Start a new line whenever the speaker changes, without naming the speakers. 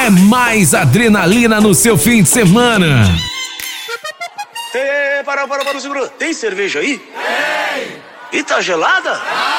É mais adrenalina no seu fim de semana.
Para, segura. Tem cerveja aí? Tem! E tá gelada?